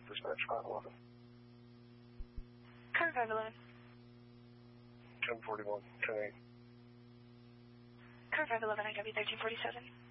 dispatch 511. Current 511. 1041, 10-8. Current 511, IW 1347.